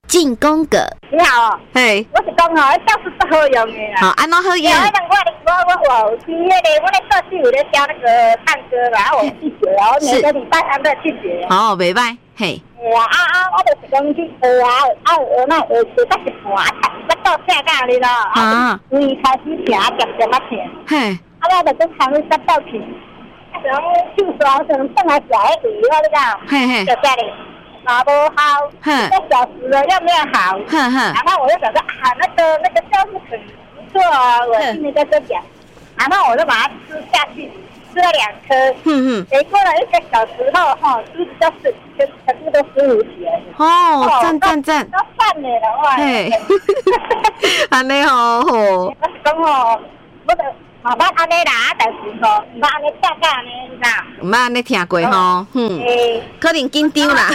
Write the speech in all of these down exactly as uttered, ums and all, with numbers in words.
进攻个。 你好， 嘿， 我是讲吼，迄教室不好用的啦。 好，安怎好用？ 我我我我有去那个，我在社区有在教那个唱歌啦，我拒绝啊，我每个礼拜三都拒绝。 好，袂歹，嘿。 啊啊啊！我就是讲去学啊，啊学那学学到一半，要到下架哩咯。啊，从一开始听，渐渐啊听。 嘿。 啊，我就讲参与到到去，啊，像手刷成上来写迄个，我你讲， 嘿嘿， 就这里。嘛不好，一个小时了要没有好，然后我就想说啊，那个那个教室很不错啊，我今天在这讲，然后我就把它吃下去，吃了两颗，嗯嗯，没过了一个小时后，哈，肚子就顺，全全部都舒服起来。 哦，赞赞赞， 都散了的话， 嘿，安尼好好。 我是讲哦，我的。嘛捌安尼啦，但是吼，毋捌安尼恰恰呢，你知道？ 毋捌安尼听过吼，嗯，可能紧张啦。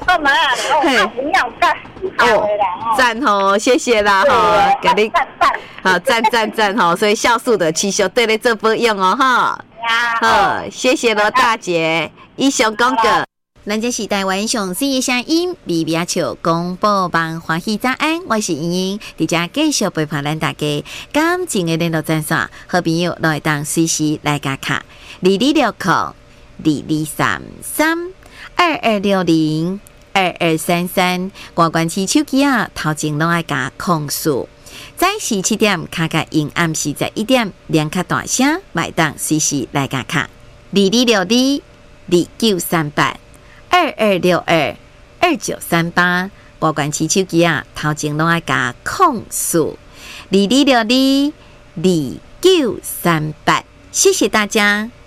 哦，赞吼，谢谢啦吼，给你好赞赞赞吼，所以酵素的持续对你做保养哦哈。好，谢谢罗大姐，以上讲过。咱这是台湾上水的声音，微微笑广播网欢喜早安，我是莹莹，伫遮继续陪伴咱大家。感情的联络专线，好朋友都会当随时来加卡，二二六零二二三三二二六零二二三三，外关市手机啊，头前拢爱加控诉。早时七点卡卡因暗时十一点，两卡大声，买当随时来加卡，二二六二二九三八。二二六二二九三八，保管起手机啊，头前拢爱加控诉二二六二二九三八，谢谢大家。